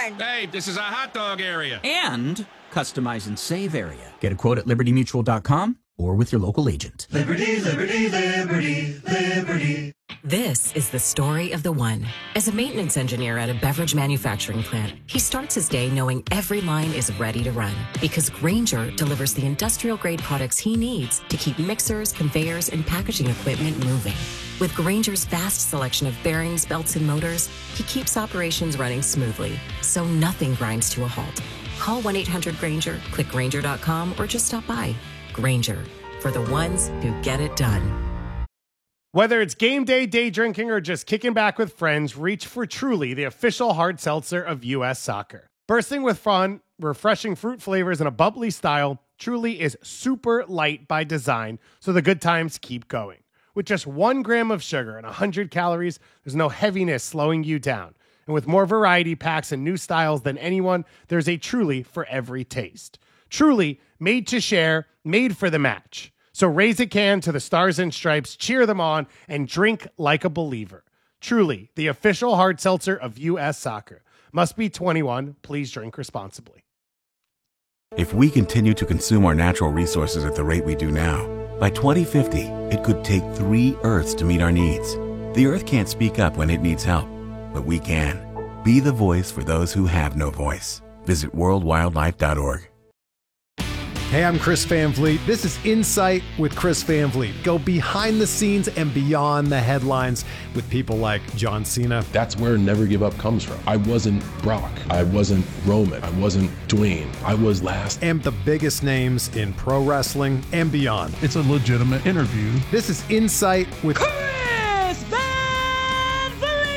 corn! Hey, this is a hot dog area. And customize and save area. Get a quote at libertymutual.com or with your local agent. Liberty, liberty, liberty, liberty. This is the story of the one. As a maintenance engineer at a beverage manufacturing plant, he starts his day knowing every line is ready to run because Grainger delivers the industrial-grade products he needs to keep mixers, conveyors, and packaging equipment moving. With Grainger's vast selection of bearings, belts, and motors, he keeps operations running smoothly, so nothing grinds to a halt. Call 1-800-GRAINGER, click Grainger.com, or just stop by. Grainger, for the ones who get it done. Whether it's game day, day drinking, or just kicking back with friends, reach for Truly, the official hard seltzer of U.S. Soccer. Bursting with fun, refreshing fruit flavors, and a bubbly style, Truly is super light by design, so the good times keep going. With just 1 gram of sugar and 100 calories, there's no heaviness slowing you down. And with more variety packs and new styles than anyone, there's a Truly for every taste. Truly, made to share, made for the match. So raise a can to the Stars and Stripes, cheer them on, and drink like a believer. Truly, the official hard seltzer of U.S. Soccer. Must be 21. Please drink responsibly. If we continue to consume our natural resources at the rate we do now, by 2050, it could take 3 Earths to meet our needs. The Earth can't speak up when it needs help, but we can. Be the voice for those who have no voice. Visit worldwildlife.org. Hey, I'm Chris Van Vliet. This is Insight with Chris Van Vliet. Go behind the scenes and beyond the headlines with people like John Cena. That's where Never Give Up comes from. I wasn't Brock. I wasn't Roman. I wasn't Dwayne. I was last. And the biggest names in pro wrestling and beyond. It's a legitimate interview. This is Insight with Chris Van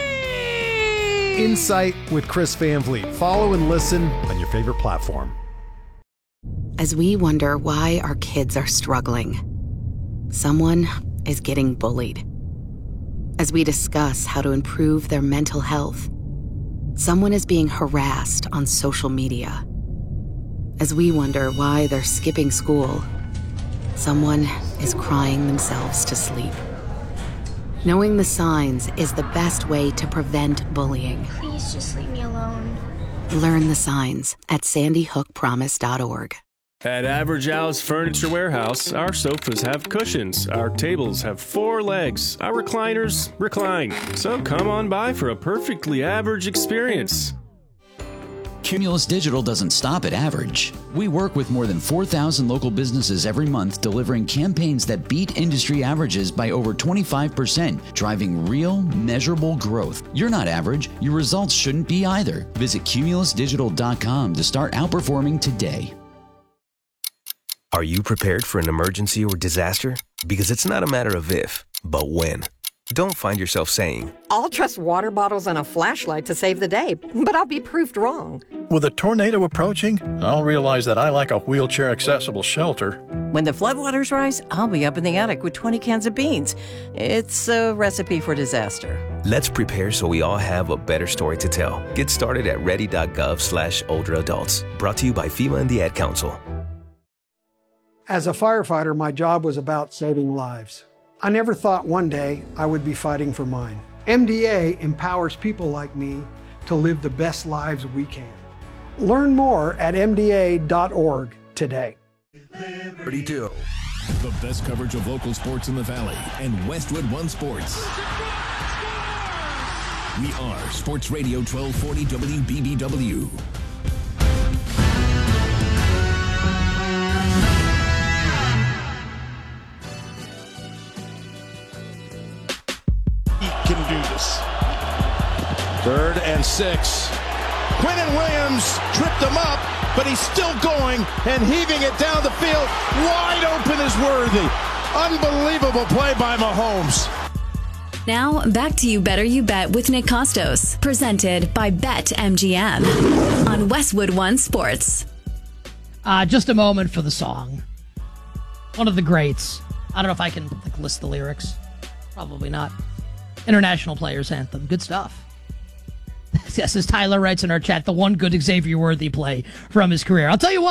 Vliet. Insight with Chris Van Vliet. Follow and listen on your favorite platform. As we wonder why our kids are struggling, someone is getting bullied. As we discuss how to improve their mental health, someone is being harassed on social media. As we wonder why they're skipping school, someone is crying themselves to sleep. Knowing the signs is the best way to prevent bullying. Please just leave me alone. Learn the signs at sandyhookpromise.org. At Average Al's Furniture Warehouse, our sofas have cushions, our tables have 4 legs, our recliners recline. So come on by for a perfectly average experience. Cumulus Digital doesn't stop at average. We work with more than 4,000 local businesses every month, delivering campaigns that beat industry averages by over 25%, driving real, measurable growth. You're not average. Your results shouldn't be either. Visit cumulusdigital.com to start outperforming today. Are you prepared for an emergency or disaster? Because it's not a matter of if, but when. Don't find yourself saying, I'll trust water bottles and a flashlight to save the day, but I'll be proved wrong. With a tornado approaching, I'll realize that I lack a wheelchair-accessible shelter. When the floodwaters rise, I'll be up in the attic with 20 cans of beans. It's a recipe for disaster. Let's prepare so we all have a better story to tell. Get started at ready.gov/older adults. Brought to you by FEMA and the Ad Council. As a firefighter, my job was about saving lives. I never thought one day I would be fighting for mine. MDA empowers people like me to live the best lives we can. Learn more at MDA.org today. 32. The best coverage of local sports in the Valley and Westwood One Sports. We are Sports Radio 1240 WBBW. Can do this. 3rd and 6. Quinnen Williams tripped him up, but he's still going and heaving it down the field. Wide open is Worthy. Unbelievable play by Mahomes. Now, back to You Better You Bet with Nick Costos, presented by BetMGM on Westwood One Sports. Just a moment for the song. One of the greats. I don't know if I can list the lyrics. Probably not. International Players Anthem. Good stuff. Yes, as Tyler writes in our chat, the one good Xavier Worthy play from his career. I'll tell you what,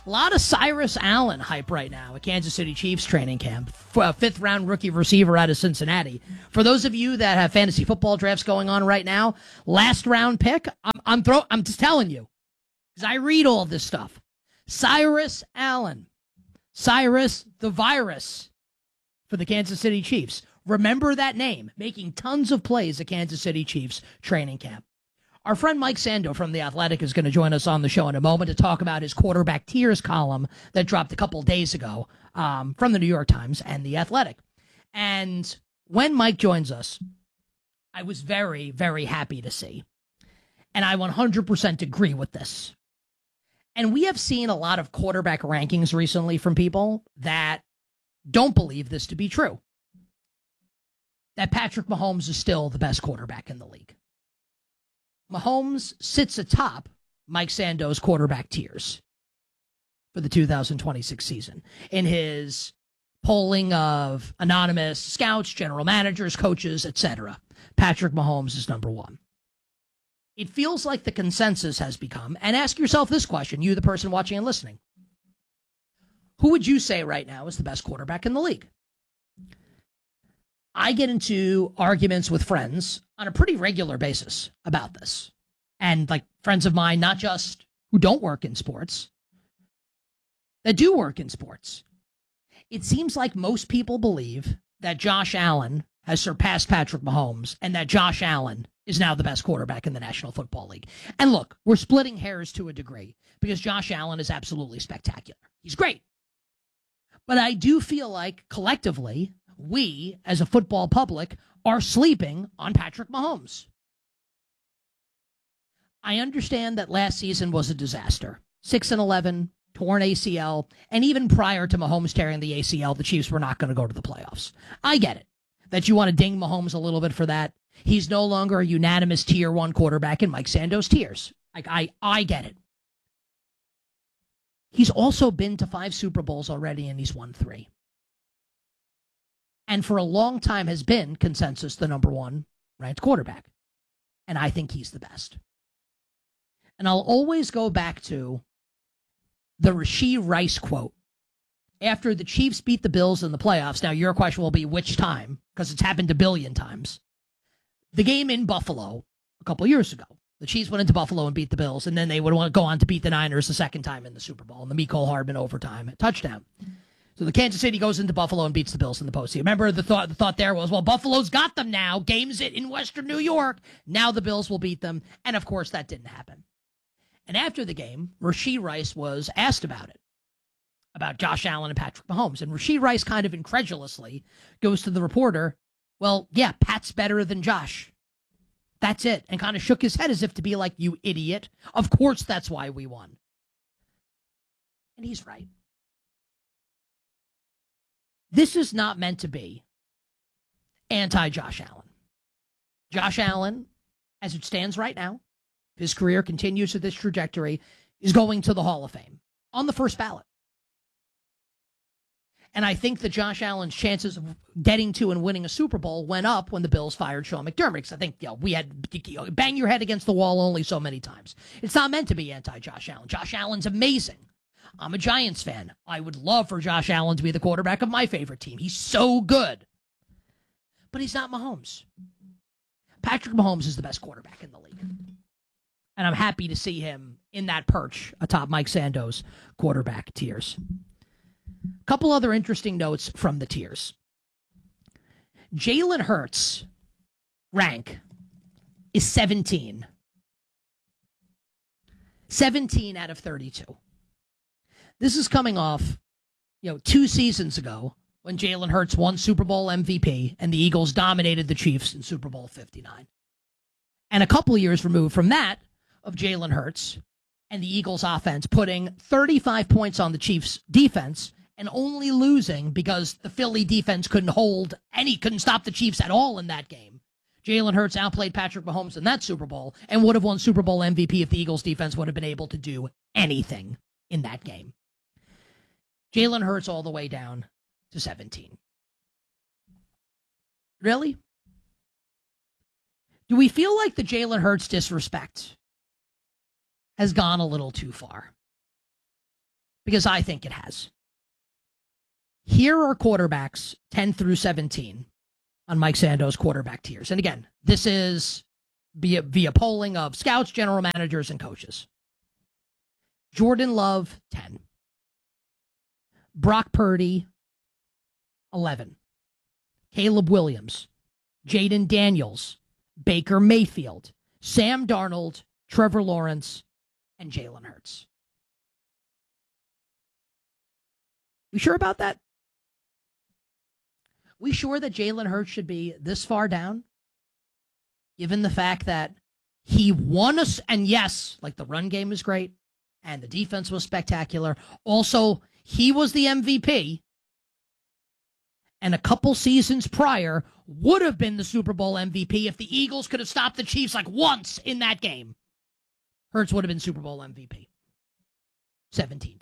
A lot of Cyrus Allen hype right now at Kansas City Chiefs training camp. Fifth-round rookie receiver out of Cincinnati. For those of you that have fantasy football drafts going on right now, last-round pick, I'm just telling you, because I read all this stuff. Cyrus Allen. Cyrus the Virus for the Kansas City Chiefs. Remember that name, making tons of plays at Kansas City Chiefs training camp. Our friend Mike Sando from The Athletic is going to join us on the show in a moment to talk about his quarterback tiers column that dropped a couple days ago from the New York Times and The Athletic. And when Mike joins us, I was very, very happy to see. And I 100% agree with this. And we have seen a lot of quarterback rankings recently from people that don't believe this to be true. That Patrick Mahomes is still the best quarterback in the league. Mahomes sits atop Mike Sando's quarterback tiers for the 2026 season. In his polling of anonymous scouts, general managers, coaches, etc., Patrick Mahomes is number one. It feels like the consensus has become, and ask yourself this question, you, the person watching and listening. Who would you say right now is the best quarterback in the league? I get into arguments with friends on a pretty regular basis about this. And like friends of mine, not just who don't work in sports, that do work in sports. It seems like most people believe that Josh Allen has surpassed Patrick Mahomes and that Josh Allen is now the best quarterback in the National Football League. And look, we're splitting hairs to a degree because Josh Allen is absolutely spectacular. He's great. But I do feel like collectively, we, as a football public, are sleeping on Patrick Mahomes. I understand that last season was a disaster. 6-11, torn ACL, and even prior to Mahomes tearing the ACL, the Chiefs were not going to go to the playoffs. I get it, that you want to ding Mahomes a little bit for that. He's no longer a unanimous tier one quarterback in Mike Sando's tiers. I get it. He's also been to 5 Super Bowls already, and he's won 3. And for a long time has been consensus the number one ranked quarterback. And I think he's the best. And I'll always go back to the Rashee Rice quote. After the Chiefs beat the Bills in the playoffs, now your question will be which time, because it's happened a billion times. The game in Buffalo a couple years ago. The Chiefs went into Buffalo and beat the Bills, and then they would want to go on to beat the Niners the second time in the Super Bowl, and the Mecole Hardman overtime touchdown. So the Kansas City goes into Buffalo and beats the Bills in the postseason. Remember, the thought there was, well, Buffalo's got them now. Game's it in Western New York. Now the Bills will beat them. And, of course, that didn't happen. And after the game, Rashee Rice was asked about it, about Josh Allen and Patrick Mahomes. And Rashee Rice kind of incredulously goes to the reporter, well, yeah, Pat's better than Josh. That's it. And kind of shook his head as if to be like, you idiot. Of course that's why we won. And he's right. This is not meant to be anti-Josh Allen. Josh Allen, as it stands right now, if his career continues at this trajectory, is going to the Hall of Fame on the first ballot. And I think that Josh Allen's chances of getting to and winning a Super Bowl went up when the Bills fired Sean McDermott. Because I think we had bang your head against the wall only so many times. It's not meant to be anti-Josh Allen. Josh Allen's amazing. I'm a Giants fan. I would love for Josh Allen to be the quarterback of my favorite team. He's so good. But he's not Mahomes. Patrick Mahomes is the best quarterback in the league. And I'm happy to see him in that perch atop Mike Sando's quarterback tiers. A couple other interesting notes from the tiers. Jalen Hurts' rank is 17. 17 out of 32. This is coming off, 2 seasons ago when Jalen Hurts won Super Bowl MVP and the Eagles dominated the Chiefs in Super Bowl 59. And a couple years removed from that of Jalen Hurts and the Eagles offense putting 35 points on the Chiefs defense and only losing because the Philly defense couldn't stop the Chiefs at all in that game. Jalen Hurts outplayed Patrick Mahomes in that Super Bowl and would have won Super Bowl MVP if the Eagles defense would have been able to do anything in that game. Jalen Hurts all the way down to 17. Really? Do we feel like the Jalen Hurts disrespect has gone a little too far? because I think it has. Here are quarterbacks 10 through 17 on Mike Sando's quarterback tiers. And again, this is via polling of scouts, general managers, and coaches. Jordan Love, 10. Brock Purdy, 11. Caleb Williams, Jaden Daniels, Baker Mayfield, Sam Darnold, Trevor Lawrence, and Jalen Hurts. We sure about that? We sure that Jalen Hurts should be this far down? Given the fact that he won us, and yes, like the run game is great, and the defense was spectacular. Also, he was the MVP, and a couple seasons prior would have been the Super Bowl MVP if the Eagles could have stopped the Chiefs like once in that game. Hurts would have been Super Bowl MVP. 17th.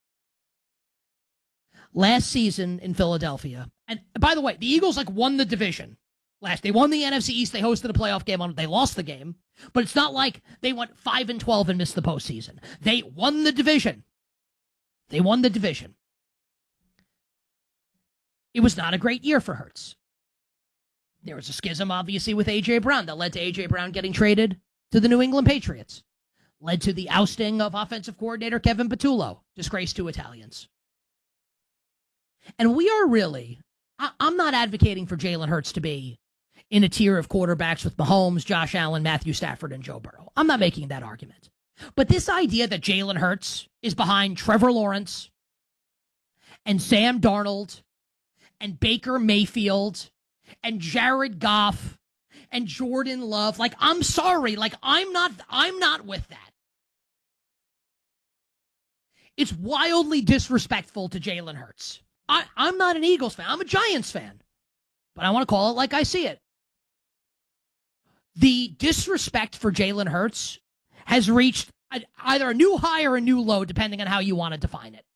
Last season in Philadelphia, and by the way, the Eagles won the division. They won the NFC East. They hosted a playoff game on it. They lost the game, but it's not like they went 5-12 and missed the postseason. They won the division. It was not a great year for Hurts. There was a schism, obviously, with A.J. Brown that led to A.J. Brown getting traded to the New England Patriots. Led to the ousting of offensive coordinator Kevin Patullo, disgraced to Italians. And we are really, I'm not advocating for Jalen Hurts to be in a tier of quarterbacks with Mahomes, Josh Allen, Matthew Stafford, and Joe Burrow. I'm not making that argument. But this idea that Jalen Hurts is behind Trevor Lawrence and Sam Darnold and Baker Mayfield and Jared Goff and Jordan Love, I'm sorry, I'm not with that. It's wildly disrespectful to Jalen Hurts. I'm not an Eagles fan. I'm a Giants fan. But I want to call it like I see it. The disrespect for Jalen Hurts has reached either a new high or a new low, depending on how you want to define it.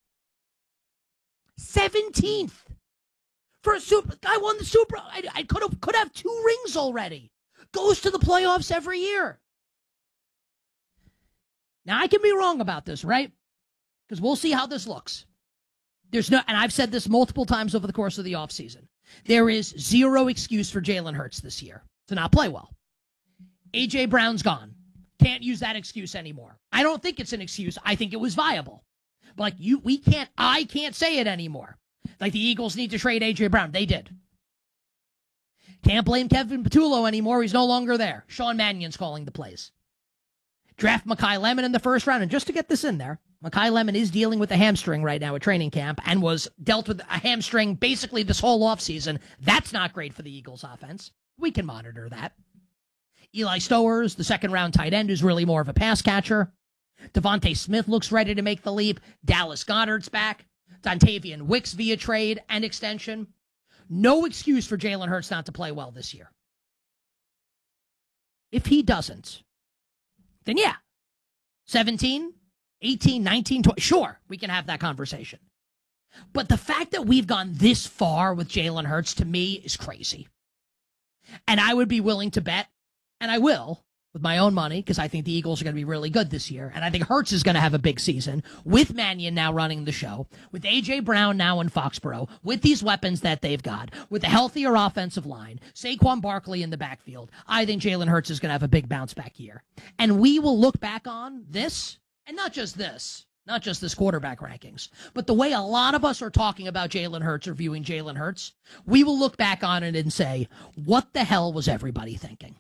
17th. For a super, guy won the Super. I could have 2 rings already. Goes to the playoffs every year. Now, I can be wrong about this, right? Because we'll see how this looks. And I've said this multiple times over the course of the offseason. There is zero excuse for Jalen Hurts this year to not play well. A.J. Brown's gone. Can't use that excuse anymore. I don't think it's an excuse. I think it was viable. But I can't say it anymore. The Eagles need to trade A.J. Brown. They did. Can't blame Kevin Patullo anymore. He's no longer there. Sean Mannion's calling the plays. Draft Mekhi Lemon in the first round. And just to get this in there, Mekhi Lemon is dealing with a hamstring right now at training camp and was dealt with a hamstring basically this whole offseason. That's not great for the Eagles offense. We can monitor that. Eli Stowers, the second-round tight end, who's really more of a pass catcher. Devontae Smith looks ready to make the leap. Dallas Goedert's back. Dontavian Wicks via trade and extension. No excuse for Jalen Hurts not to play well this year. If he doesn't, then yeah, 17, 18, 19, 20, sure, we can have that conversation. But the fact that we've gone this far with Jalen Hurts, to me, is crazy. And I would be willing to bet, and I will, with my own money, because I think the Eagles are going to be really good this year, and I think Hurts is going to have a big season, with Mannion now running the show, with A.J. Brown now in Foxborough, with these weapons that they've got, with a healthier offensive line, Saquon Barkley in the backfield. I think Jalen Hurts is going to have a big bounce-back year. And we will look back on this, and not just this quarterback rankings, but the way a lot of us are talking about Jalen Hurts or viewing Jalen Hurts, we will look back on it and say, what the hell was everybody thinking?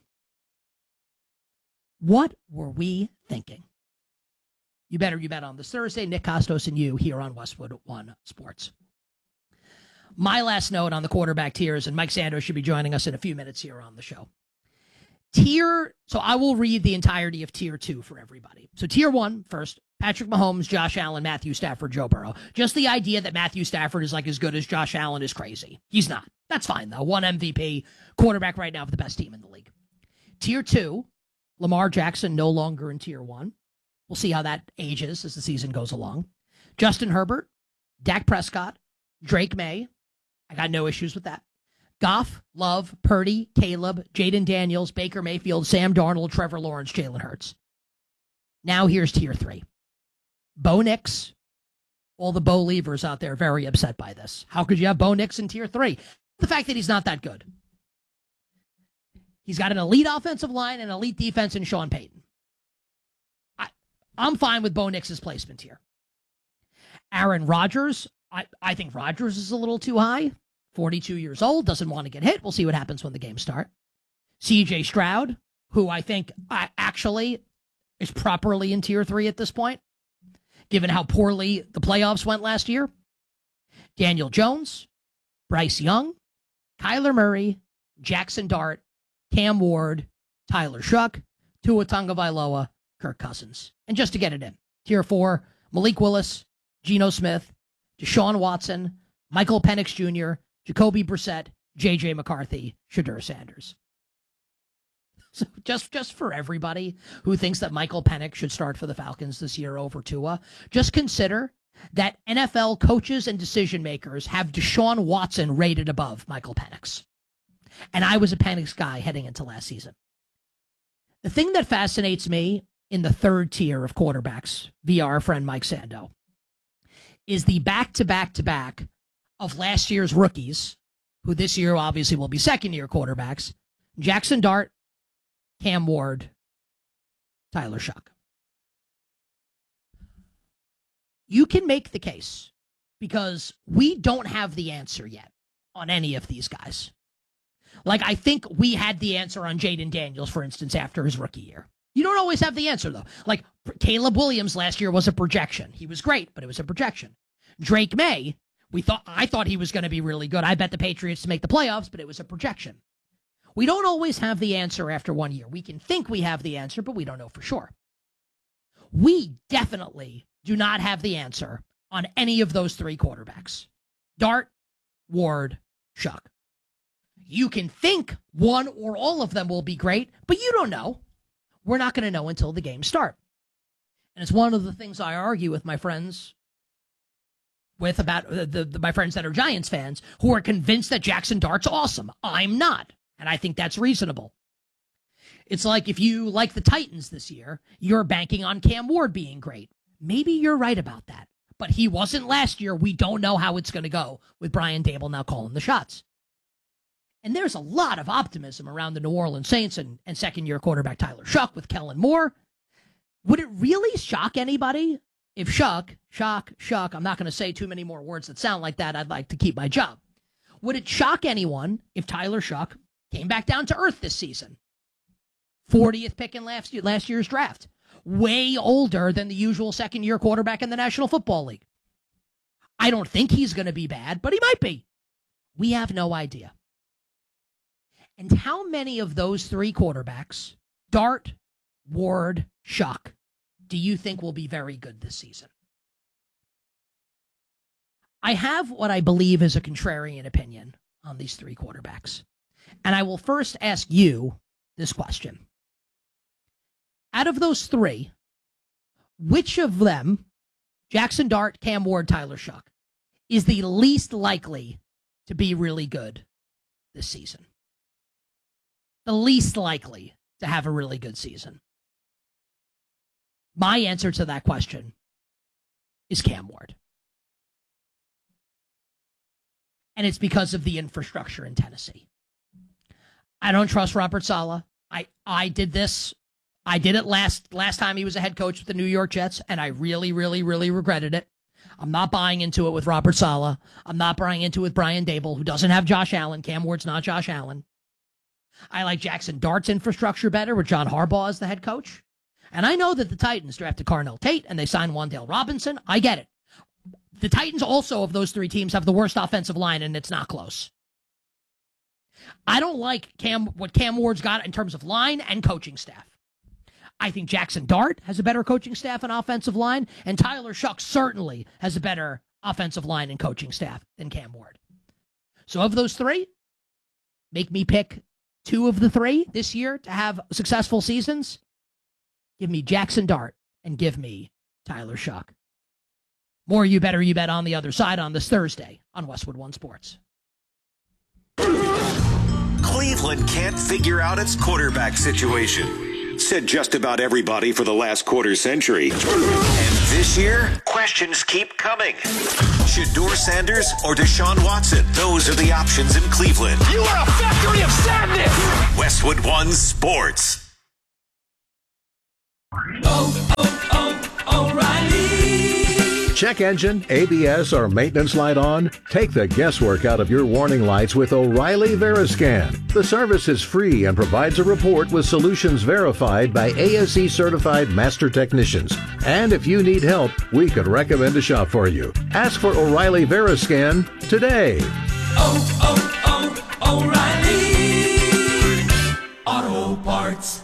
What were we thinking? You bet on this Thursday. Nick Kostos and you here on Westwood One Sports. My last note on the quarterback tiers, and Mike Sando should be joining us in a few minutes here on the show. So I will read the entirety of Tier 2 for everybody. So Tier 1, first, Patrick Mahomes, Josh Allen, Matthew Stafford, Joe Burrow. Just the idea that Matthew Stafford is as good as Josh Allen is crazy. He's not. That's fine, though. 1 MVP, quarterback right now for the best team in the league. Tier 2, Lamar Jackson no longer in Tier 1. We'll see how that ages as the season goes along. Justin Herbert, Dak Prescott, Drake May. I got no issues with that. Goff, Love, Purdy, Caleb, Jaden Daniels, Baker Mayfield, Sam Darnold, Trevor Lawrence, Jalen Hurts. Now here's Tier 3. Bo Nix, all the Bo Leavers out there very upset by this. How could you have Bo Nix in tier 3? The fact that he's not that good. He's got an elite offensive line and elite defense in Sean Payton. I'm fine with Bo Nix's placement here. Aaron Rodgers, I think Rodgers is a little too high. 42 years old, doesn't want to get hit. We'll see what happens when the games start. C.J. Stroud, who I think actually is properly in tier 3 at this point, given how poorly the playoffs went last year. Daniel Jones, Bryce Young, Kyler Murray, Jackson Dart, Cam Ward, Tyler Shuck, Tua Tagovailoa, Kirk Cousins. And just to get it in, tier 4, Malik Willis, Geno Smith, Deshaun Watson, Michael Penix Jr., Jacoby Brissett, J.J. McCarthy, Shadur Sanders. So just for everybody who thinks that Michael Penix should start for the Falcons this year over Tua, just consider that NFL coaches and decision makers have Deshaun Watson rated above Michael Penix. And I was a Penix guy heading into last season. The thing that fascinates me in the third tier of quarterbacks, via our friend Mike Sando, is the back-to-back-to-back of last year's rookies, who this year obviously will be second-year quarterbacks, Jackson Dart, Cam Ward, Tyler Shuck. You can make the case, because we don't have the answer yet on any of these guys. Like, I think we had the answer on Jaden Daniels, for instance, after his rookie year. You don't always have the answer, though. Like, Caleb Williams last year was a projection. He was great, but it was a projection. Drake May, I thought he was going to be really good. I bet the Patriots to make the playoffs, but it was a projection. We don't always have the answer after 1 year. We can think we have the answer, but we don't know for sure. We definitely do not have the answer on any of those three quarterbacks. Dart, Ward, Shuck. You can think one or all of them will be great, but you don't know. We're not going to know until the games start. And it's one of the things I argue with my friends about my friends that are Giants fans who are convinced that Jackson Dart's awesome. I'm not, and I think that's reasonable. It's like if you like the Titans this year, you're banking on Cam Ward being great. Maybe you're right about that, but he wasn't last year. We don't know how it's going to go with Brian Daboll now calling the shots. And there's a lot of optimism around the New Orleans Saints and second-year quarterback Tyler Shuck with Kellen Moore. Would it really shock anybody if Shuck, I'm not going to say too many more words that sound like that. I'd like to keep my job. Would it shock anyone if Tyler Shuck came back down to earth this season? 40th pick in last year's draft. Way older than the usual second-year quarterback in the National Football League. I don't think he's going to be bad, but he might be. We have no idea. And how many of those three quarterbacks, Dart, Ward, Shuck, do you think will be very good this season? I have what I believe is a contrarian opinion on these three quarterbacks. And I will first ask you this question. Out of those three, which of them, Jackson Dart, Cam Ward, Tyler Shuck, is the least likely to be really good this season? The least likely to have a really good season. My answer to that question is Cam Ward. And it's because of the infrastructure in Tennessee. I don't trust Robert Saleh. I did this. I did it last time he was a head coach with the New York Jets, and I really, really, really regretted it. I'm not buying into it with Robert Saleh. I'm not buying into it with Brian Daboll, who doesn't have Josh Allen. Cam Ward's not Josh Allen. I like Jackson Dart's infrastructure better with John Harbaugh as the head coach. And I know that the Titans drafted Carnell Tate and they signed Wan'Dale Robinson. I get it. The Titans also, of those three teams, have the worst offensive line, and it's not close. I don't like what Cam Ward's got in terms of line and coaching staff. I think Jackson Dart has a better coaching staff and offensive line, and Tyler Shuck certainly has a better offensive line and coaching staff than Cam Ward. So of those three, make me pick two of the three this year to have successful seasons. Give me Jackson Dart and give me Tyler Shuck. More You Better You Bet on the other side on this Thursday on Westwood One Sports. Cleveland can't figure out its quarterback situation. said just about everybody for the last quarter century. And this year, questions keep coming. Shedeur Sanders or Deshaun Watson? Those are the options in Cleveland. You are a factory of sadness! Westwood One Sports. O'Reilly. Check engine, ABS, or maintenance light on? Take the guesswork out of your warning lights with O'Reilly Veriscan. The service is free and provides a report with solutions verified by ASE certified master technicians. And if you need help, we could recommend a shop for you. Ask for O'Reilly Veriscan today. O'Reilly Auto Parts.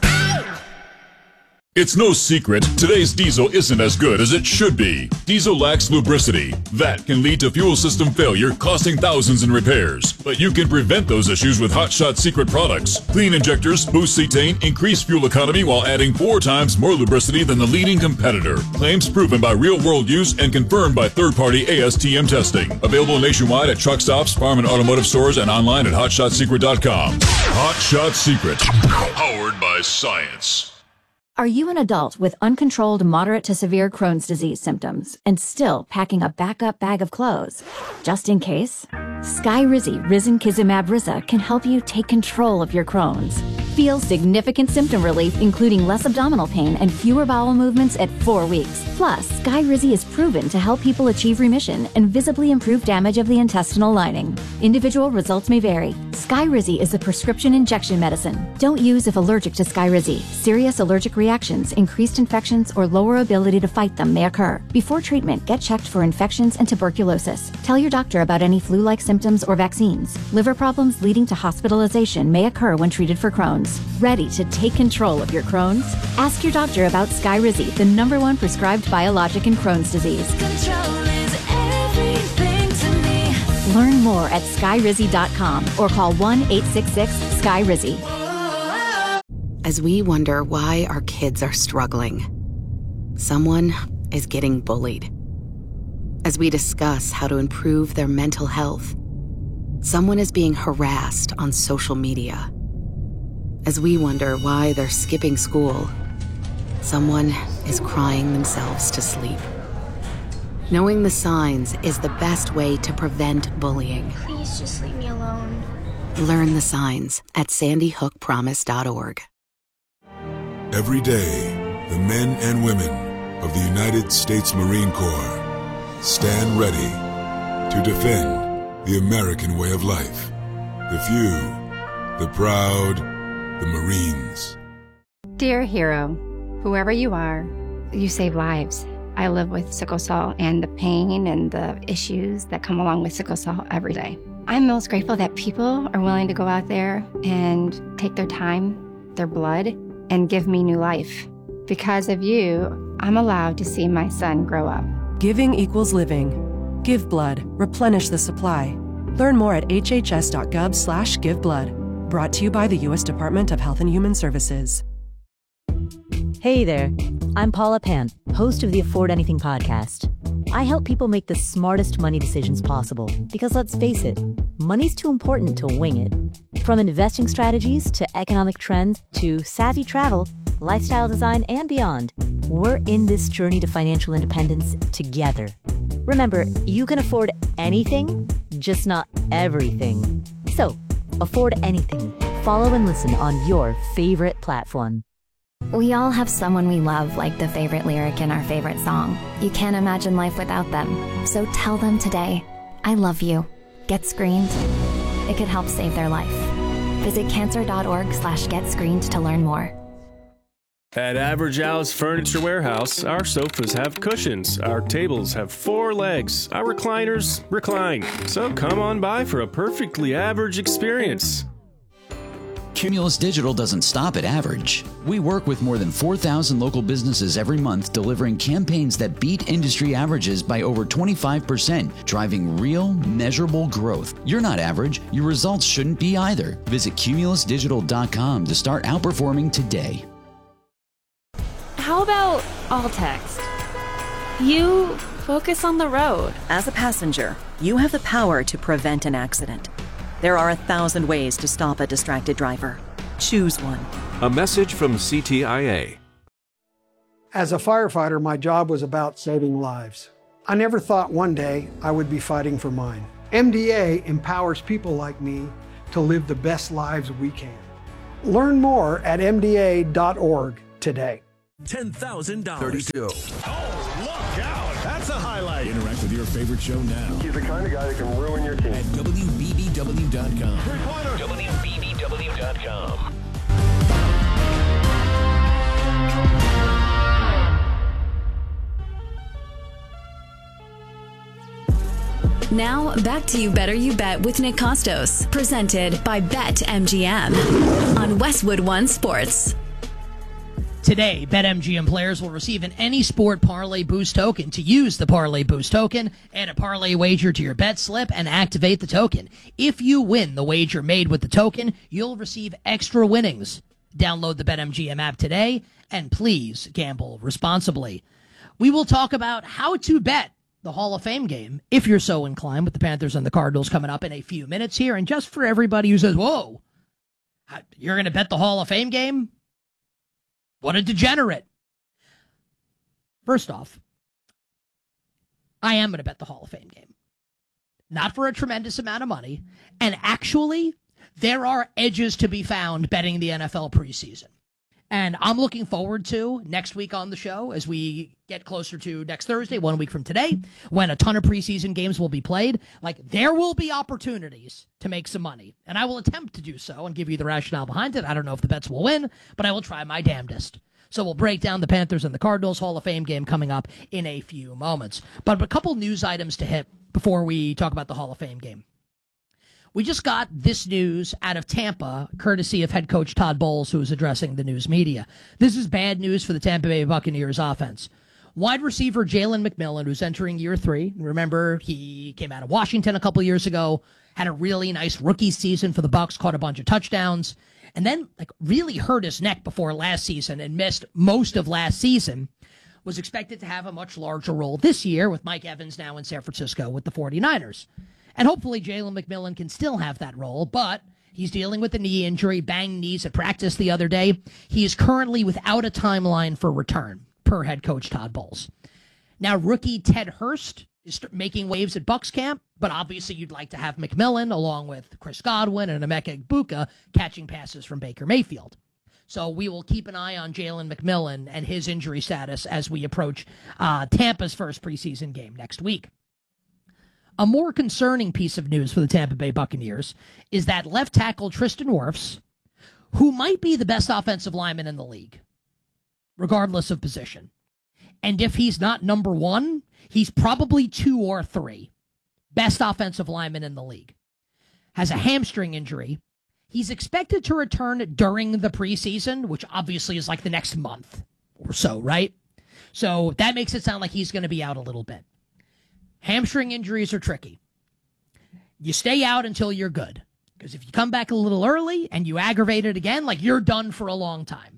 It's no secret, today's diesel isn't as good as it should be. Diesel lacks lubricity. That can lead to fuel system failure, costing thousands in repairs. But you can prevent those issues with Hot Shot Secret products. Clean injectors, boost cetane, increase fuel economy while adding 4 times more lubricity than the leading competitor. Claims proven by real-world use and confirmed by third-party ASTM testing. Available nationwide at truck stops, farm and automotive stores, and online at HotShotSecret.com. Hot Shot Secret. Powered by science. Are you an adult with uncontrolled moderate to severe Crohn's disease symptoms and still packing a backup bag of clothes? Just in case? Skyrizi Risankizumab Riza can help you take control of your Crohn's. Feel significant symptom relief, including less abdominal pain and fewer bowel movements at 4 weeks. Plus, Skyrizi is proven to help people achieve remission and visibly improve damage of the intestinal lining. Individual results may vary. Skyrizi is a prescription injection medicine. Don't use if allergic to Skyrizi. Serious allergic reactions, increased infections, or lower ability to fight them may occur. Before treatment, get checked for infections and tuberculosis. Tell your doctor about any flu-like symptoms or vaccines. Liver problems leading to hospitalization may occur when treated for Crohn's. Ready to take control of your Crohn's? Ask your doctor about Skyrizi, the #1 prescribed biologic in Crohn's disease. Control is everything to me. Learn more at skyrizi.com or call 1-866-SKYRIZI. As we wonder why our kids are struggling, someone is getting bullied. As we discuss how to improve their mental health, someone is being harassed on social media. As we wonder why they're skipping school, someone is crying themselves to sleep. Knowing the signs is the best way to prevent bullying. Please just leave me alone. Learn the signs at sandyhookpromise.org. Every day, the men and women of the United States Marine Corps stand ready to defend the American way of life. The few, the proud, the Marines. Dear hero, whoever you are, you save lives. I live with sickle cell and the pain and the issues that come along with sickle cell every day. I'm most grateful that people are willing to go out there and take their time, their blood, and give me new life. Because of you, I'm allowed to see my son grow up. Giving equals living. Give blood. Replenish the supply. Learn more at hhs.gov/giveblood. Brought to you by the U.S. Department of Health and Human Services. Hey there, I'm Paula Pant, host of the Afford Anything podcast. I help people make the smartest money decisions possible because let's face it, money's too important to wing it. From investing strategies to economic trends to savvy travel, lifestyle design, and beyond, we're in this journey to financial independence together. Remember, you can afford anything, just not everything. So, afford anything. Follow and listen on your favorite platform. We all have someone we love, like the favorite lyric in our favorite song. You can't imagine life without them. So tell them today, I love you. Get screened. It could help save their life. Visit cancer.org/getscreened to learn more. At Average Al's Furniture Warehouse, our sofas have cushions, our tables have 4 legs, our recliners recline. So come on by for a perfectly average experience. Cumulus Digital doesn't stop at average. We work with more than 4,000 local businesses every month, delivering campaigns that beat industry averages by over 25%, driving real, measurable growth. You're not average. Your results shouldn't be either. Visit cumulusdigital.com to start outperforming today. How about all text? You focus on the road. As a passenger, you have the power to prevent an accident. There are 1,000 ways to stop a distracted driver. Choose one. A message from CTIA. As a firefighter, my job was about saving lives. I never thought one day I would be fighting for mine. MDA empowers people like me to live the best lives we can. Learn more at MDA.org today. $10,000. 32. Oh, look out. That's a highlight. Interact with your favorite show now. He's the kind of guy that can ruin your team. At WBBW.com. WBBW.com. Now, back to You Better You Bet with Nick Costos, presented by BetMGM on Westwood One Sports. Today, BetMGM players will receive an Any Sport Parlay Boost token. To use the Parlay Boost token, add a parlay wager to your bet slip and activate the token. If you win the wager made with the token, you'll receive extra winnings. Download the BetMGM app today, and please gamble responsibly. We will talk about how to bet the Hall of Fame game, if you're so inclined, with the Panthers and the Cardinals coming up in a few minutes here. And just for everybody who says, whoa, you're going to bet the Hall of Fame game? What a degenerate. First off, I am going to bet the Hall of Fame game. Not for a tremendous amount of money. And actually, there are edges to be found betting the NFL preseason. And I'm looking forward to next week on the show as we get closer to next Thursday, 1 week from today, when a ton of preseason games will be played. Like, there will be opportunities to make some money. And I will attempt to do so and give you the rationale behind it. I don't know if the bets will win, but I will try my damnedest. So we'll break down the Panthers and the Cardinals Hall of Fame game coming up in a few moments. But a couple news items to hit before we talk about the Hall of Fame game. We just got this news out of Tampa, courtesy of head coach Todd Bowles, who is addressing the news media. This is bad news for the Tampa Bay Buccaneers offense. Wide receiver Jalen McMillan, who's entering year 3. Remember, he came out of Washington a couple years ago, had a really nice rookie season for the Bucs, caught a bunch of touchdowns, and then really hurt his neck before last season and missed most of last season. Was expected to have a much larger role this year with Mike Evans now in San Francisco with the 49ers. And hopefully Jalen McMillan can still have that role, but he's dealing with a knee injury, banged knees at practice the other day. He is currently without a timeline for return, per head coach Todd Bowles. Now, rookie Ted Hurst is making waves at Bucs camp, but obviously you'd like to have McMillan along with Chris Godwin and Emeka Egbuka catching passes from Baker Mayfield. So we will keep an eye on Jalen McMillan and his injury status as we approach Tampa's first preseason game next week. A more concerning piece of news for the Tampa Bay Buccaneers is that left tackle Tristan Wirfs, who might be the best offensive lineman in the league, regardless of position. And if he's not number 1, he's probably 2 or 3. Best offensive lineman in the league. Has a hamstring injury. He's expected to return during the preseason, which obviously is like the next month or so, right? So that makes it sound like he's going to be out a little bit. Hamstring injuries are tricky. You stay out until you're good. Because if you come back a little early and you aggravate it again, you're done for a long time.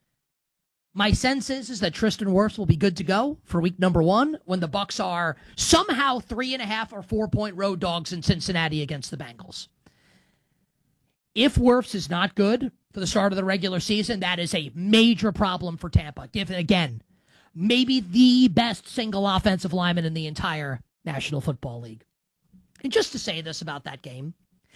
My sense is that Tristan Wirfs will be good to go for week number 1 when the Bucs are somehow 3.5 or 4-point road dogs in Cincinnati against the Bengals. If Wirfs is not good for the start of the regular season, that is a major problem for Tampa. Given, again, maybe the best single offensive lineman in the entire National Football League. And just to say this about that game,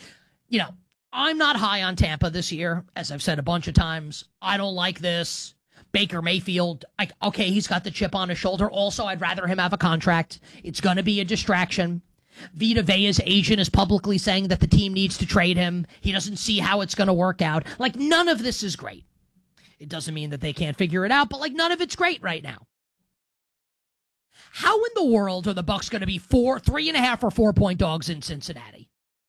I'm not high on Tampa this year. As I've said a bunch of times, I don't like this. Baker Mayfield, okay, he's got the chip on his shoulder. Also, I'd rather him have a contract. It's going to be a distraction. Vita Vea's agent is publicly saying that the team needs to trade him. He doesn't see how it's going to work out. None of this is great. It doesn't mean that they can't figure it out, but none of it's great right now. How in the world are the Bucs going to be 3.5 or 4-point dogs in Cincinnati?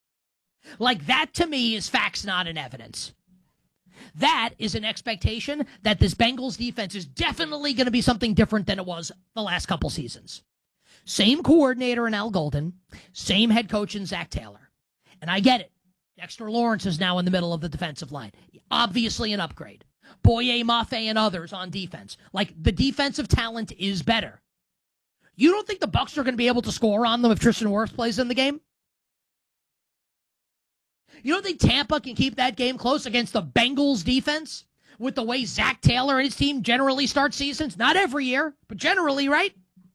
That to me is facts, not an evidence. That is an expectation that this Bengals defense is definitely going to be something different than it was the last couple seasons. Same coordinator in Al Golden, same head coach in Zach Taylor. And I get it. Dexter Lawrence is now in the middle of the defensive line. Obviously an upgrade. Boye Mafe and others on defense. The defensive talent is better. You don't think the Bucs are going to be able to score on them if Tristan Wirfs plays in the game? You don't think Tampa can keep that game close against the Bengals defense, with the way Zach Taylor and his team generally start seasons? Not every year, but generally, right?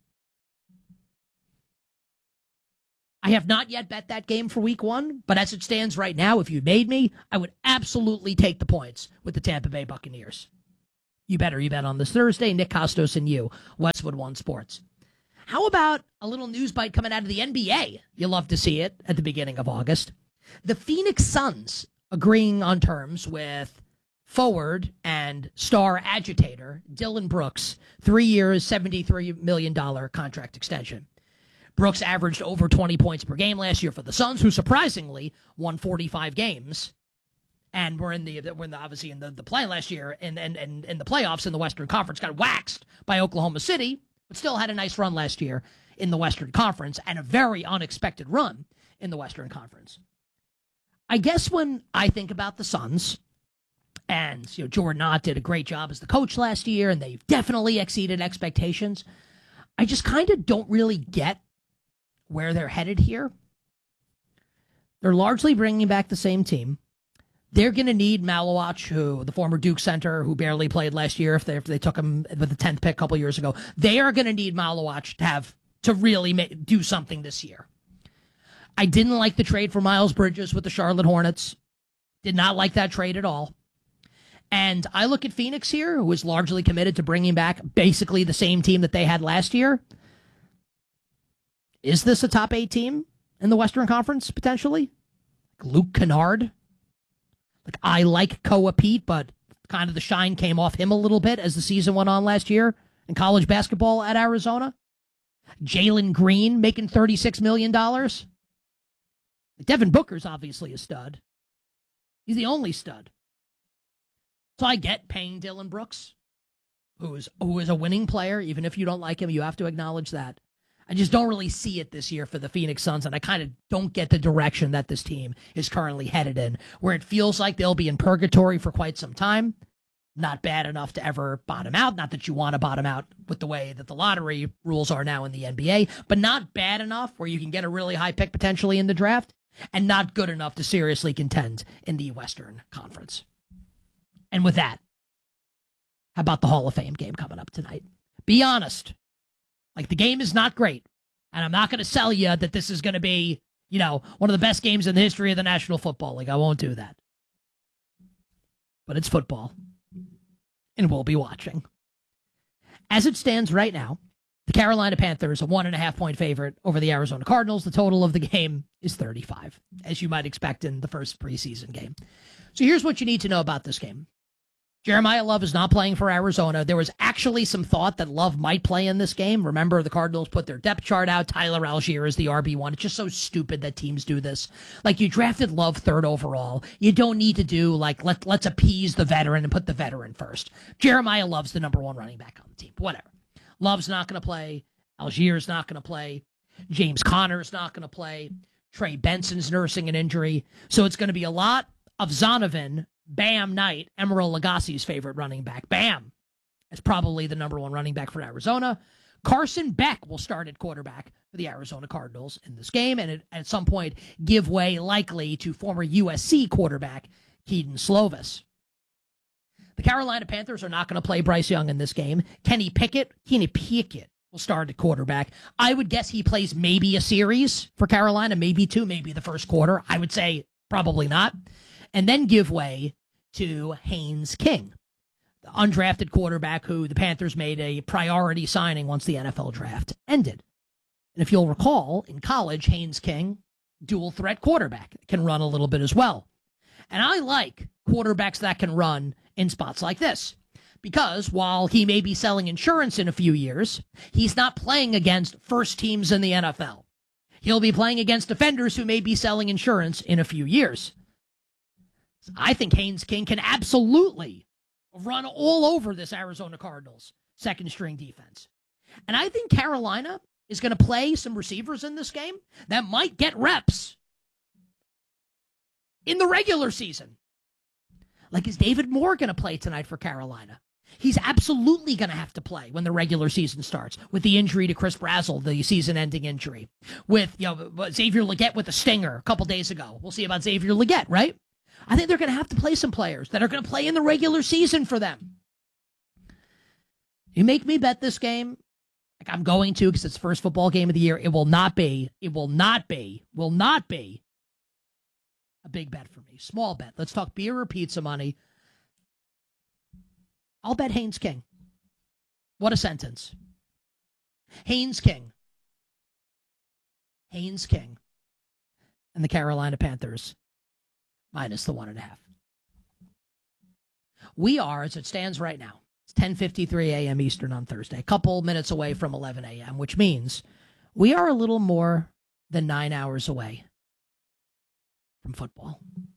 I have not yet bet that game for week 1, but as it stands right now, if you made me, I would absolutely take the points with the Tampa Bay Buccaneers. You bet on this Thursday. Nick Costos and you, Westwood One Sports. How about a little news bite coming out of the NBA? You love to see it at the beginning of August. The Phoenix Suns agreeing on terms with forward and star agitator Dylan Brooks, 3 years, $73 million contract extension. Brooks averaged over 20 points per game last year for the Suns, who surprisingly won 45 games. And we're obviously in the play last year and in the playoffs in the Western Conference, got waxed by Oklahoma City, but still had a nice run last year in the Western Conference and a very unexpected run in the Western Conference. I guess when I think about the Suns, and Jordan Knott did a great job as the coach last year, and they've definitely exceeded expectations, I just kind of don't really get where they're headed here. They're largely bringing back the same team. They're going to need Malawach, who the former Duke center, who barely played last year if they took him with the 10th pick a couple years ago. They are going to need Malawach to really do something this year. I didn't like the trade for Miles Bridges with the Charlotte Hornets. Did not like that trade at all. And I look at Phoenix here, who is largely committed to bringing back basically the same team that they had last year. Is this a top 8 team in the Western Conference, potentially? Luke Kennard? I like Koa Pete, but kind of the shine came off him a little bit as the season went on last year in college basketball at Arizona. Jalen Green making $36 million. Devin Booker's obviously a stud. He's the only stud. So I get paying Dylan Brooks, who is a winning player. Even if you don't like him, you have to acknowledge that. I just don't really see it this year for the Phoenix Suns, and I kind of don't get the direction that this team is currently headed in, where it feels like they'll be in purgatory for quite some time. Not bad enough to ever bottom out. Not that you want to bottom out with the way that the lottery rules are now in the NBA, but not bad enough where you can get a really high pick potentially in the draft, and not good enough to seriously contend in the Western Conference. And with that, how about the Hall of Fame game coming up tonight? Be honest. The game is not great. And I'm not going to sell you that this is going to be, one of the best games in the history of the National Football League. I won't do that. But it's football. And we'll be watching. As it stands right now, the Carolina Panthers, a 1.5-point favorite over the Arizona Cardinals. The total of the game is 35, as you might expect in the first preseason game. So here's what you need to know about this game. Jeremiah Love is not playing for Arizona. There was actually some thought that Love might play in this game. Remember, the Cardinals put their depth chart out. Tyler Algier is the RB1. It's just so stupid that teams do this. You drafted Love 3rd overall. You don't need to do, let's appease the veteran and put the veteran first. Jeremiah Love's the number 1 running back on the team. Whatever. Love's not going to play. Algier's not going to play. James Conner's not going to play. Trey Benson's nursing an injury. So it's going to be a lot of Zonovan, Bam Knight, Emeril Lagasse's favorite running back. Bam is probably the number 1 running back for Arizona. Carson Beck will start at quarterback for the Arizona Cardinals in this game, and at some point give way likely to former USC quarterback Keaton Slovis. The Carolina Panthers are not going to play Bryce Young in this game. Kenny Pickett will start at quarterback. I would guess he plays maybe a series for Carolina, maybe 2, maybe the first quarter. I would say probably not. And then give way to Haynes King, the undrafted quarterback who the Panthers made a priority signing once the NFL draft ended. And if you'll recall, in college, Haynes King, dual threat quarterback, can run a little bit as well. And I like quarterbacks that can run in spots like this, because while he may be selling insurance in a few years, he's not playing against first teams in the NFL. He'll be playing against defenders who may be selling insurance in a few years. I think Haynes King can absolutely run all over this Arizona Cardinals second-string defense. And I think Carolina is going to play some receivers in this game that might get reps in the regular season. Is David Moore going to play tonight for Carolina? He's absolutely going to have to play when the regular season starts, with the injury to Chris Brazzell, the season-ending injury. With Xavier Legette with a stinger a couple days ago. We'll see about Xavier Legette, right? I think they're going to have to play some players that are going to play in the regular season for them. You make me bet this game, like I'm going to because it's the first football game of the year. It will not be a big bet for me. Small bet. Let's talk beer or pizza money. I'll bet Haynes King. What a sentence. Haynes King. Haynes King. And the Carolina Panthers minus the 1.5. We are, as it stands right now, it's 10:53 a.m. Eastern on Thursday, a couple minutes away from 11 a.m., which means we are a little more than 9 hours away from football.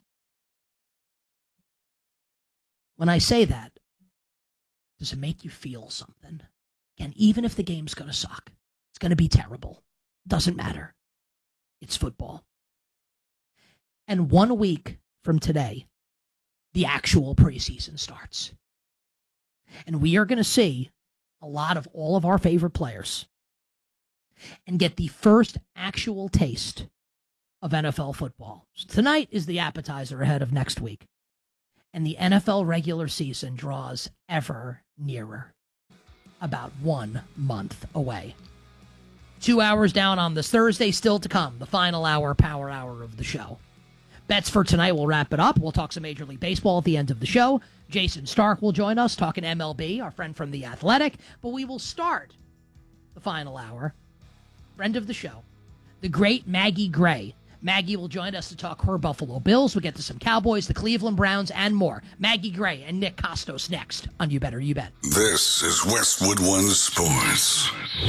When I say that, does it make you feel something? Again, even if the game's going to suck, it's going to be terrible. Doesn't matter. It's football. And 1 week from today, the actual preseason starts. And we are going to see a lot of all of our favorite players and get the first actual taste of NFL football. So tonight is the appetizer ahead of next week. And the NFL regular season draws ever nearer. About 1 month away. 2 hours down on this Thursday, still to come, the final hour, power hour of the show. Bets for tonight, we'll wrap it up. We'll talk some Major League Baseball at the end of the show. Jason Stark will join us, talking MLB, our friend from The Athletic. But we will start the final hour. Friend of the show, the great Maggie Gray. Maggie will join us to talk her Buffalo Bills. We'll get to some Cowboys, the Cleveland Browns, and more. Maggie Gray and Nick Costos next on You Better You Bet. This is Westwood One Sports.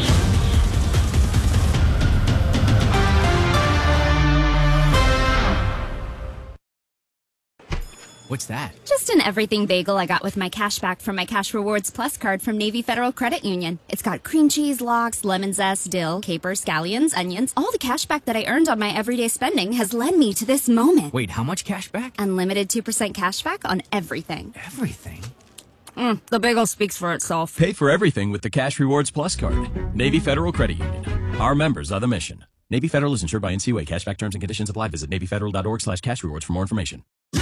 What's that? Just an everything bagel I got with my cash back from my Cash Rewards Plus card from Navy Federal Credit Union. It's got cream cheese, lox, lemon zest, dill, capers, scallions, onions. All the cash back that I earned on my everyday spending has led me to this moment. Wait, how much cash back? Unlimited 2% cash back on everything. Everything? The bagel speaks for itself. Pay for everything with the Cash Rewards Plus card. Navy Federal Credit Union. Our members are the mission. Navy Federal is insured by NCUA. Cashback terms and conditions apply. Visit NavyFederal.org/cash rewards for more information.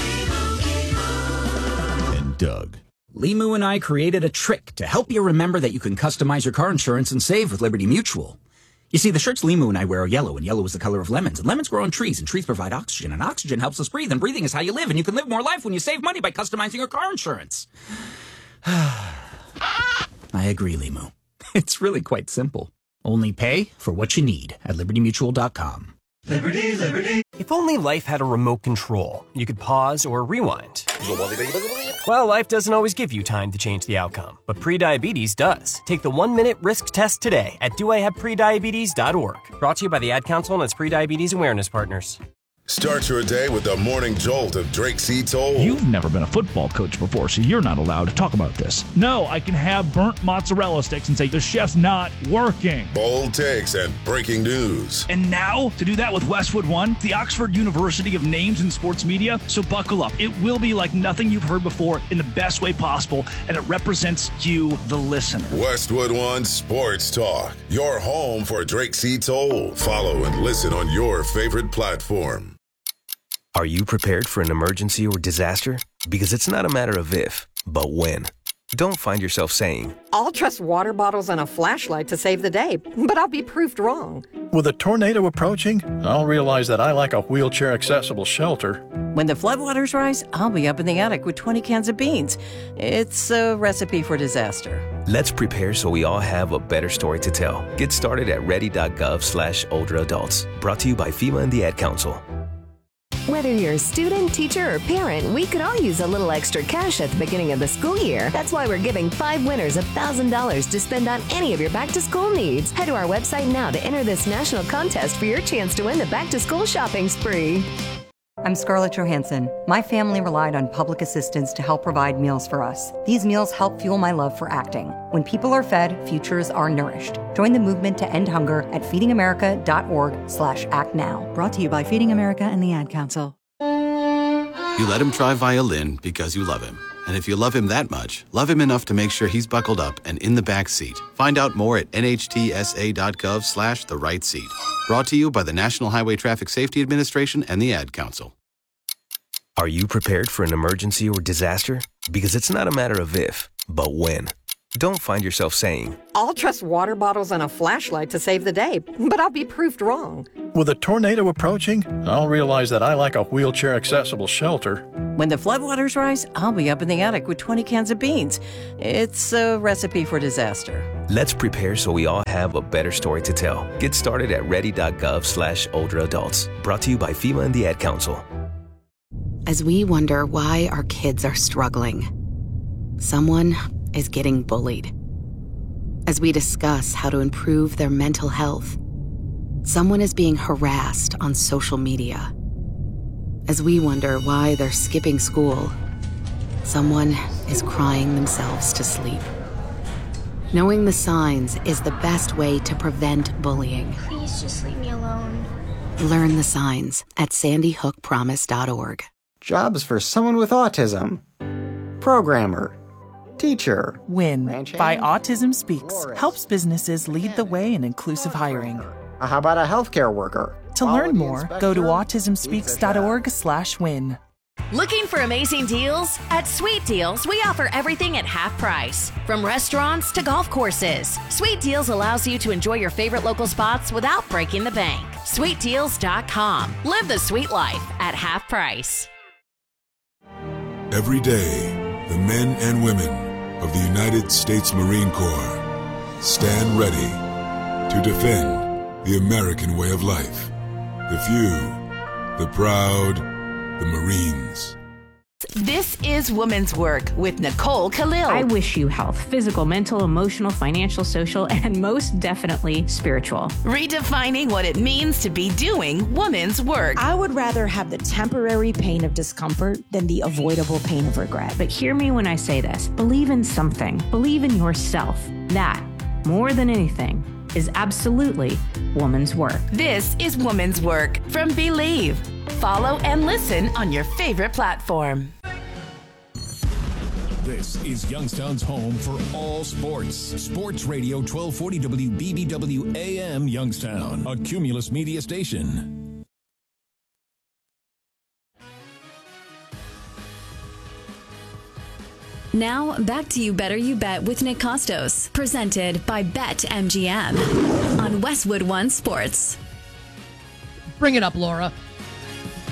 Doug. Limu and I created a trick to help you remember that you can customize your car insurance and save with Liberty Mutual. You see, the shirts Limu and I wear are yellow, and yellow is the color of lemons, and lemons grow on trees, and trees provide oxygen, and oxygen helps us breathe, and breathing is how you live, and you can live more life when you save money by customizing your car insurance. I agree, Limu. It's really quite simple. Only pay for what you need at LibertyMutual.com. Liberty, liberty. If only life had a remote control, you could pause or rewind. Well, life doesn't always give you time to change the outcome, but prediabetes does. Take the 1-minute risk test today at doihaveprediabetes.org. Brought to you by the Ad Council and its prediabetes awareness partners. Start your day with the morning jolt of Drake C. Toll. You've never been a football coach before, so you're not allowed to talk about this. No, I can have burnt mozzarella sticks and say the chef's not working. Bold takes and breaking news. And now, to do that with Westwood One, the Oxford University of Names in Sports Media, so buckle up. It will be like nothing you've heard before in the best way possible, and it represents you, the listener. Westwood One Sports Talk, your home for Drake C. Toll. Follow and listen on your favorite platform. Are you prepared for an emergency or disaster? Because it's not a matter of if, but when. Don't find yourself saying, I'll trust water bottles and a flashlight to save the day, but I'll be proved wrong. With a tornado approaching, I'll realize that I lack a wheelchair-accessible shelter. When the floodwaters rise, I'll be up in the attic with 20 cans of beans. It's a recipe for disaster. Let's prepare so we all have a better story to tell. Get started at ready.gov/older adults. Brought to you by FEMA and the Ad Council. Whether you're a student, teacher, or parent, we could all use a little extra cash at the beginning of the school year. That's why we're giving 5 winners $1,000 to spend on any of your back-to-school needs. Head to our website now to enter this national contest for your chance to win the back-to-school shopping spree. I'm Scarlett Johansson. My family relied on public assistance to help provide meals for us. These meals help fuel my love for acting. When people are fed, futures are nourished. Join the movement to end hunger at feedingamerica.org/actnow. Brought to you by Feeding America and the Ad Council. You let him try violin because you love him. And if you love him that much, love him enough to make sure he's buckled up and in the back seat. Find out more at nhtsa.gov/the right seat. Brought to you by the National Highway Traffic Safety Administration and the Ad Council. Are you prepared for an emergency or disaster? Because it's not a matter of if, but when. Don't find yourself saying, I'll trust water bottles and a flashlight to save the day, but I'll be proved wrong. With a tornado approaching, I'll realize that I lack a wheelchair-accessible shelter. When the floodwaters rise, I'll be up in the attic with 20 cans of beans. It's a recipe for disaster. let's prepare so we all have a better story to tell. Get started at ready.gov/older-adults. Brought to you by FEMA and the Ad Council. As we wonder why our kids are struggling, someone is getting bullied. As we discuss how to improve their mental health, someone is being harassed on social media. As we wonder why they're skipping school, someone is crying themselves to sleep. Knowing the signs is the best way to prevent bullying. Please just leave me alone. Learn the signs at sandyhookpromise.org. Jobs for someone with autism. Programmer. Teacher. WIN by Autism Speaks helps businesses lead the way in inclusive hiring. How about a healthcare worker? To learn more, go to autismspeaks.org/win. Looking for amazing deals? At Sweet Deals, we offer everything at half price. From restaurants to golf courses, Sweet Deals allows you to enjoy your favorite local spots without breaking the bank. SweetDeals.com. Live the sweet life at half price. Every day, the men and women of the United States Marine Corps stand ready to defend the American way of life. The few, the proud, the Marines. This is Women's Work with Nicole Khalil. I wish you health, physical, mental, emotional, financial, social, and most definitely spiritual. Redefining what it means to be doing women's work. I would rather have the temporary pain of discomfort than the avoidable pain of regret. But hear me when I say this. Believe in something. Believe in yourself. That, more than anything, is absolutely woman's work. This is Woman's Work from Believe. Follow and listen on your favorite platform. This is Youngstown's home for all sports. Sports Radio 1240 WBBW AM Youngstown, a Cumulus media station. Now, back to You Better You Bet with Nick Costos, presented by BetMGM on Westwood One Sports. Bring it up, Laura.